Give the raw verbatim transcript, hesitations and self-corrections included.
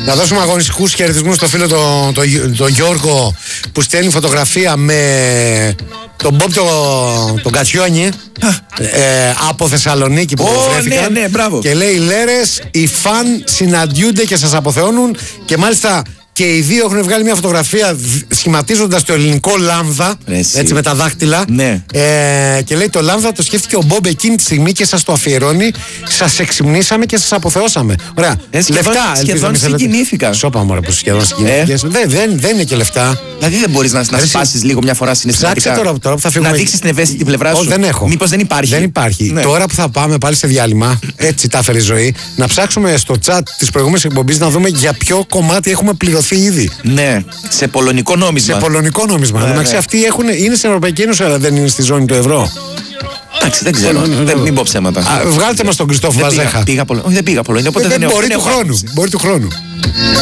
Να δώσουμε αγωνιστικούς χαιρετισμούς στο φίλο τον το, το Γιώργο που στέλνει φωτογραφία με τον Μπομπ τον το Κατσιόνι ε, από Θεσσαλονίκη που oh, βρέθηκαν. Ναι, ναι, μπράβο. Και λέει Λέρες, οι φαν συναντιούνται και σας αποθεώνουν. Και μάλιστα και οι δύο έχουν βγάλει μια φωτογραφία σχηματίζοντας το ελληνικό λάμδα. Εσύ. Έτσι με τα δάχτυλα. Ναι. Ε, και λέει το λάμδα το σκέφτηκε ο Μπομπ εκείνη τη στιγμή και σας το αφιερώνει. Σας εξυμνήσαμε και σας αποθεώσαμε. Ωραία. Ε, σχεδόν, λεφτά, σχεδόν συγκινήθηκα. Σώπα μου, που σχεδόν συγκινήθηκες. Ε. Δεν, δεν, δεν είναι και λεφτά. Δηλαδή δεν μπορείς να, να σπάσεις λίγο μια φορά συναισθηματικά. Ψάξε τώρα, τώρα που θα φύγουμε. Να δείξεις την ευαίσθητη πλευρά σου. Όχι, δεν έχω. Μήπως δεν υπάρχει. Δεν υπάρχει. Ναι. Τώρα που θα πάμε πάλι σε διάλειμμα, έτσι τα έφερε η ζωή, να ψάξουμε στο chat της προηγούμενης εκπομπής να δούμε για ποιο κομμάτι έχουμε πληρωθεί ήδη. Ναι, σε πολωνικό νόμισμα. Σε πολωνικό νόμισμα. Ναι, Εντάξει, ναι. αυτοί έχουν, είναι στην Ευρωπαϊκή Ένωση, αλλά δεν είναι στη ζώνη του ευρώ. Εντάξει, δεν ξέρω. Δεν, μην πω ψέματα. Α, βγάλτε μας τον Κριστόφο Βαζέχα. Πήγα, πήγα, όχι, δεν πήγα Πολωνία, οπότε δεν, δεν, δεν, δεν μπορεί, του χρόνου, μπορεί του χρόνου.